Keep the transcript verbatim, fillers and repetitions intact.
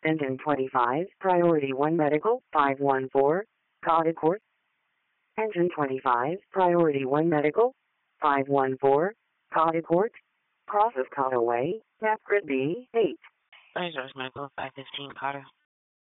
Engine twenty-five, Priority one Medical, five one four, Cotta Court. Engine twenty-five, Priority one Medical, five one four, Cotta Court. Cross of Cotta Way, Map Grid B, eight. Thanks, Medical, five fifteen, Cotta.